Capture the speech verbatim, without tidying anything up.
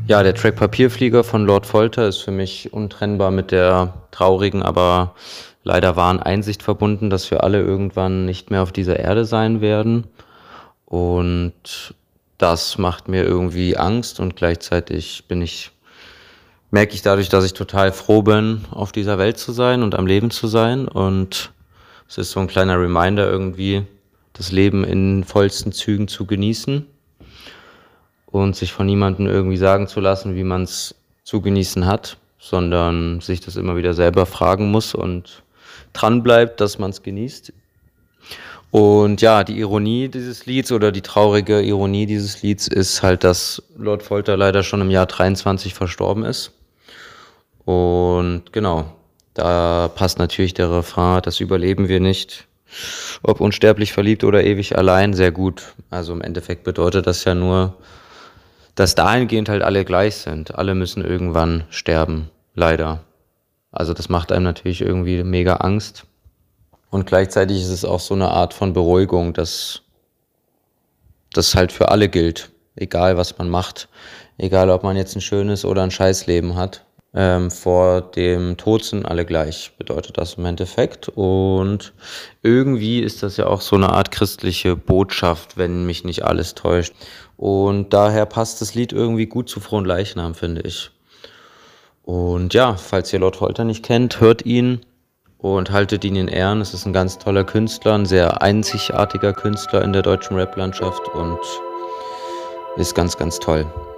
Ja, der Track Papierflieger von Lord Folter ist für mich untrennbar mit der traurigen, aber leider wahren Einsicht verbunden, dass wir alle irgendwann nicht mehr auf dieser Erde sein werden. Und das macht mir irgendwie Angst und gleichzeitig bin ich, merke ich dadurch, dass ich total froh bin, auf dieser Welt zu sein und am Leben zu sein. Und es ist so ein kleiner Reminder irgendwie, das Leben in vollsten Zügen zu genießen und sich von niemandem irgendwie sagen zu lassen, wie man es zu genießen hat, sondern sich das immer wieder selber fragen muss und dran bleibt, dass man es genießt. Und ja, die Ironie dieses Lieds oder die traurige Ironie dieses Lieds ist halt, dass Lord Folter leider schon im Jahr dreiundzwanzig verstorben ist. Und genau, da passt natürlich der Refrain, das überleben wir nicht. Ob unsterblich verliebt oder ewig allein, sehr gut. Also im Endeffekt bedeutet das ja nur, dass dahingehend halt alle gleich sind. Alle müssen irgendwann sterben, leider. Also das macht einem natürlich irgendwie mega Angst. Und gleichzeitig ist es auch so eine Art von Beruhigung, dass das halt für alle gilt. Egal was man macht. Egal ob man jetzt ein schönes oder ein Scheißleben hat. Ähm, vor dem Tod sind alle gleich, bedeutet das im Endeffekt. Und irgendwie ist das ja auch so eine Art christliche Botschaft, wenn mich nicht alles täuscht. Und daher passt das Lied irgendwie gut zu Fronleichnam, finde ich. Und ja, falls ihr Lord Folter nicht kennt, hört ihn und haltet ihn in Ehren. Es ist ein ganz toller Künstler, ein sehr einzigartiger Künstler in der deutschen Rap-Landschaft und ist ganz, ganz toll.